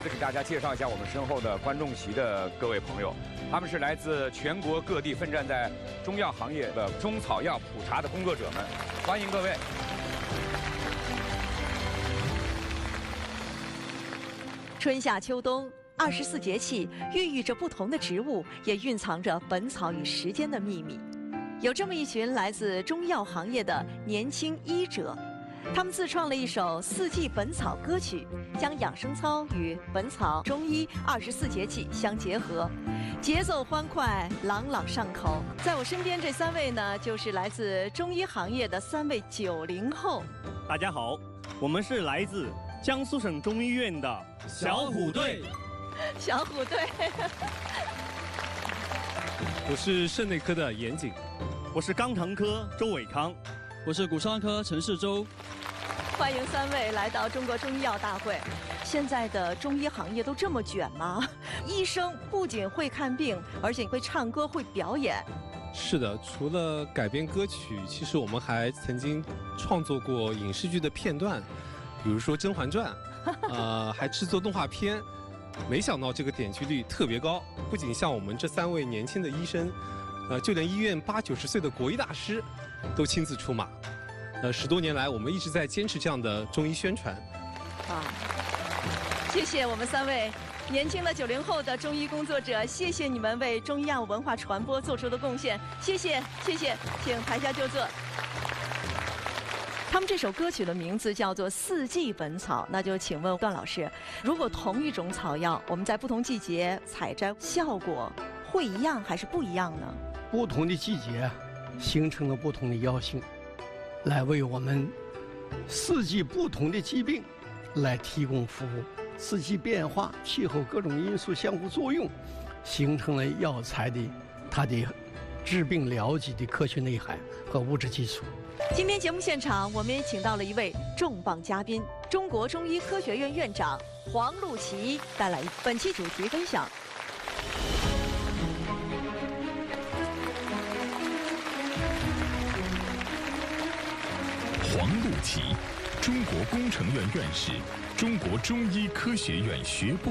给大家介绍一下我们身后的观众席的各位朋友，他们是来自全国各地奋战在中药行业的中草药普查的工作者们，欢迎各位。 春夏秋冬，24节气孕育着不同的植物，也蕴藏着本草与时间的秘密。有这么一群来自中药行业的年轻医者。他们自创了一首四季本草歌曲，将养生操与本草、中医24节气相结合，节奏欢快，朗朗上口。在我身边这3位呢，就是来自中医行业的3位90后。 大家好，我们是来自江苏省中医院的小虎队。 小虎队。 我是肾内科的严谨。 我是肛肠科周伟康。 我是骨伤科陈世洲。 欢迎3位来到中国中医药大会。现在的中医行业都这么卷吗？医生不仅会看病，而且会唱歌、会表演。 是的，除了改编歌曲，其实我们还曾经创作过影视剧的片段，比如说《甄嬛传》，还制作动画片。没想到这个点击率特别高，不仅像我们这3位年轻的医生，就连医院80、90岁的国医大师都亲自出马。10多年来，我们一直在坚持这样的中医宣传。 谢谢我们3位年轻的90后的中医工作者，谢谢你们为中医药文化传播做出的贡献，谢谢，谢谢，请台下就坐。他们这首歌曲的名字叫做《四季本草》，那就请问段老师，如果同一种草药，我们在不同季节采摘，效果会一样还是不一样呢？ 不同的季节形成了不同的药性，来为我们四季不同的疾病来提供服务。四季变化、气候各种因素相互作用，形成了药材的它的治病疗疾的科学内涵和物质基础。 今天节目现场，我们也请到了一位重磅嘉宾，中国中医科学院院长黄璐琦带来本期主题分享。 黄璐琦，中国工程院院士，中国中医科学院学部